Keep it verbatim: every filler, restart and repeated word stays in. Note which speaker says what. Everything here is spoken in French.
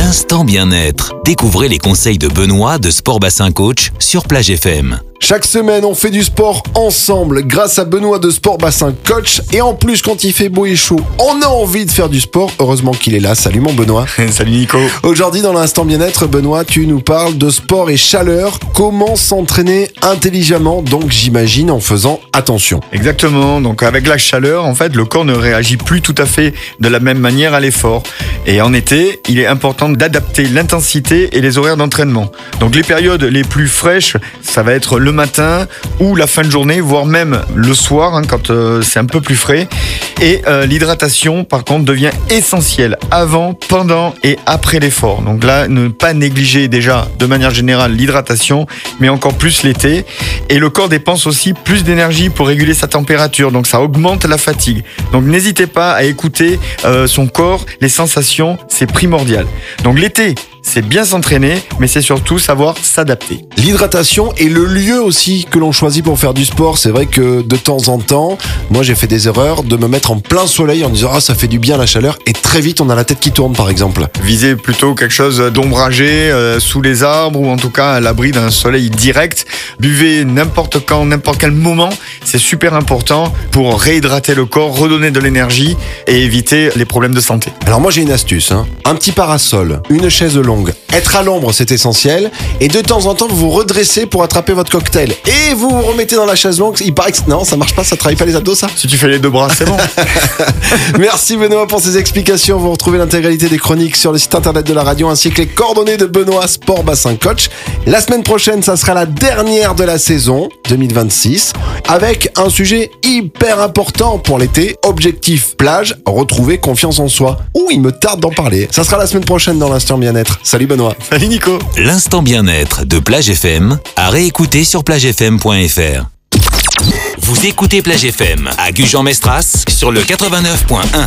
Speaker 1: L'instant bien-être. Découvrez les conseils de Benoît de Sport Bassin Coach sur Plage F M.
Speaker 2: Chaque semaine, on fait du sport ensemble grâce à Benoît de Sport Bassin Coach. Et en plus, quand il fait beau et chaud, on a envie de faire du sport. Heureusement qu'il est là. Salut mon Benoît.
Speaker 3: Salut Nico.
Speaker 2: Aujourd'hui, dans l'instant bien-être, Benoît, tu nous parles de sport et chaleur. Comment s'entraîner intelligemment, donc j'imagine en faisant attention.
Speaker 3: Exactement. Donc avec la chaleur, en fait, le corps ne réagit plus tout à fait de la même manière à l'effort. Et en été, il est important d'adapter l'intensité et les horaires d'entraînement. Donc les périodes les plus fraîches, ça va être le matin ou la fin de journée, voire même le soir, hein, quand euh, c'est un peu plus frais. Et euh, l'hydratation, par contre, devient essentielle avant, pendant et après l'effort. Donc là, ne pas négliger déjà, de manière générale, l'hydratation, mais encore plus l'été. Et le corps dépense aussi plus d'énergie pour réguler sa température, donc ça augmente la fatigue. Donc n'hésitez pas à écouter euh, son corps, les sensations, c'est primordial. Donc l'été, c'est bien s'entraîner, mais c'est surtout savoir s'adapter.
Speaker 2: L'hydratation est le lieu aussi que l'on choisit pour faire du sport. C'est vrai que de temps en temps, moi j'ai fait des erreurs de me mettre en plein soleil en disant « Ah, ça fait du bien la chaleur » et très vite on a la tête qui tourne par exemple.
Speaker 3: Visez plutôt quelque chose d'ombragé, euh, sous les arbres ou en tout cas à l'abri d'un soleil direct. Buvez n'importe quand, n'importe quel moment. C'est super important pour réhydrater le corps, redonner de l'énergie et éviter les problèmes de santé.
Speaker 2: Alors moi j'ai une astuce, hein. Un petit parasol, une chaise longue. Être à l'ombre, c'est essentiel. Et de temps en temps, vous vous redressez pour attraper votre cocktail. Et vous vous remettez dans la chaise longue. Il paraît que non, ça marche pas, ça travaille pas les abdos, ça.
Speaker 3: Si tu fais les deux bras, c'est bon.
Speaker 2: Merci Benoît pour ces explications. Vous retrouvez l'intégralité des chroniques sur le site internet de la radio ainsi que les coordonnées de Benoît Sport Bassin Coach. La semaine prochaine, ça sera la dernière de la saison deux mille vingt-six avec un sujet hyper important pour l'été. Objectif plage, retrouver confiance en soi. Ouh, il me tarde d'en parler. Ça sera la semaine prochaine dans l'instant bien-être. Salut Benoît.
Speaker 3: Salut Nico.
Speaker 1: L'instant bien-être de Plage F M à réécouter sur plage f m point f r. Vous écoutez Plage F M à Gujan-Mestras sur le quatre-vingt-neuf point un.